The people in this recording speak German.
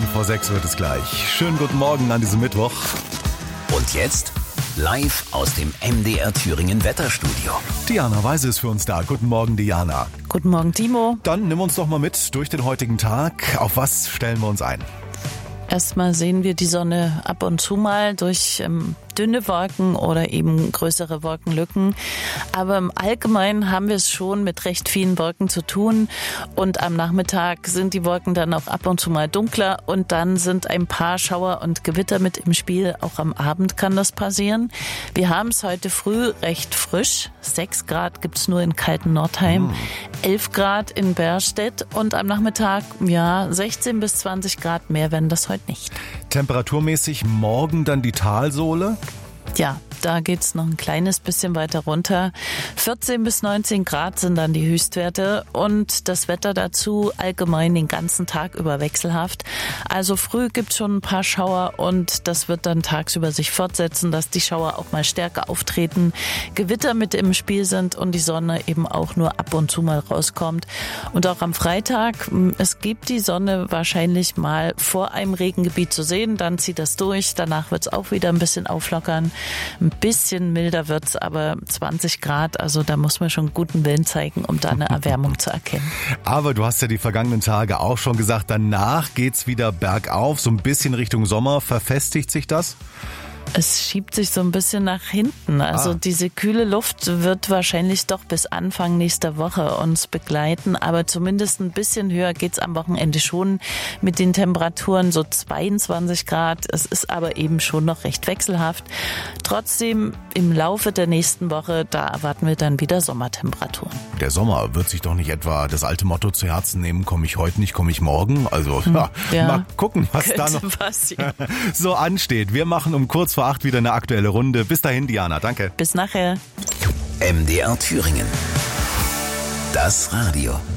5:10 wird es gleich. Schönen guten Morgen an diesem Mittwoch. Und jetzt live aus dem MDR Thüringen Wetterstudio. Diana Weise ist für uns da. Guten Morgen, Diana. Guten Morgen, Timo. Dann nimm uns doch mal mit durch den heutigen Tag. Auf was stellen wir uns ein? Erstmal sehen wir die Sonne ab und zu mal durch dünne Wolken oder eben größere Wolkenlücken. Aber im Allgemeinen haben wir es schon mit recht vielen Wolken zu tun. Und am Nachmittag sind die Wolken dann auch ab und zu mal dunkler. Und dann sind ein paar Schauer und Gewitter mit im Spiel. Auch am Abend kann das passieren. Wir haben es heute früh recht frisch. 6 Grad gibt es nur in kalten Nordheim, 11 Grad in Berstedt und am Nachmittag 16 bis 20 Grad, mehr werden das heute nicht. Temperaturmäßig morgen dann die Talsohle? Ja, da geht's noch ein kleines bisschen weiter runter. 14 bis 19 Grad sind dann die Höchstwerte und das Wetter dazu allgemein den ganzen Tag über wechselhaft. Also früh gibt's schon ein paar Schauer und das wird dann tagsüber sich fortsetzen, dass die Schauer auch mal stärker auftreten, Gewitter mit im Spiel sind und die Sonne eben auch nur ab und zu mal rauskommt. Und auch am Freitag, es gibt die Sonne wahrscheinlich mal vor einem Regengebiet zu sehen, dann zieht das durch, danach wird's auch wieder ein bisschen auflockern. Ein bisschen milder wird's, aber 20 Grad, also da muss man schon guten Willen zeigen, um da eine Erwärmung zu erkennen. Aber du hast ja die vergangenen Tage auch schon gesagt, danach geht's wieder bergauf, so ein bisschen Richtung Sommer. Verfestigt sich das? Es schiebt sich so ein bisschen nach hinten. Also diese kühle Luft wird wahrscheinlich doch bis Anfang nächster Woche uns begleiten. Aber zumindest ein bisschen höher geht's am Wochenende schon mit den Temperaturen, so 22 Grad. Es ist aber eben schon noch recht wechselhaft. Trotzdem im Laufe der nächsten Woche, da erwarten wir dann wieder Sommertemperaturen. Der Sommer wird sich doch nicht etwa das alte Motto zu Herzen nehmen, komme ich heute nicht, komme ich morgen. Also mal gucken, was da noch so ansteht. Wir machen um kurz vor 8 wieder eine aktuelle Runde. Bis dahin, Diana. Danke. Bis nachher. MDR Thüringen. Das Radio.